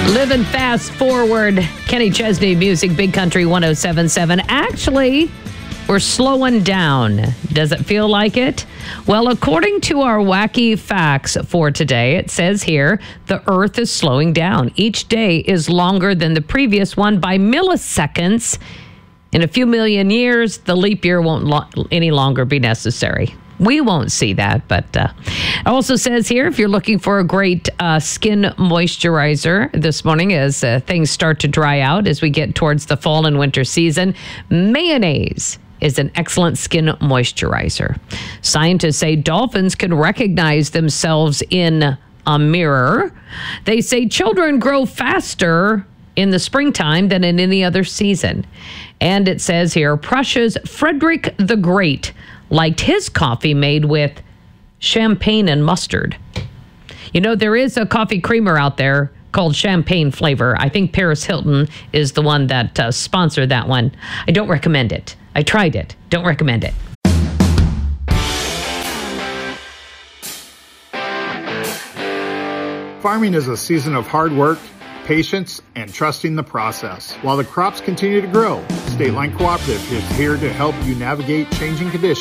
Living fast forward. Kenny Chesney Music, Big Country 107.7. Actually, we're slowing down. Does it feel like it? Well, according to our wacky facts for today, it says here, the Earth is slowing down. Each day is longer than the previous one by milliseconds. In a few million years, the leap year won't any longer be necessary. We won't see that, but it also says here, if you're looking for a great skin moisturizer this morning as things start to dry out as we get towards the fall and winter season, mayonnaise is an excellent skin moisturizer. Scientists say dolphins can recognize themselves in a mirror. They say children grow faster in the springtime than in any other season. And it says here, Prussia's Frederick the Great liked his coffee made with champagne and mustard. You know, there is a coffee creamer out there called champagne flavor. I think Paris Hilton is the one that sponsored that one. I don't recommend it. I tried it. Don't recommend it. Farming is a season of hard work, patience, and trusting the process. While the crops continue to grow, State Line Cooperative is here to help you navigate changing conditions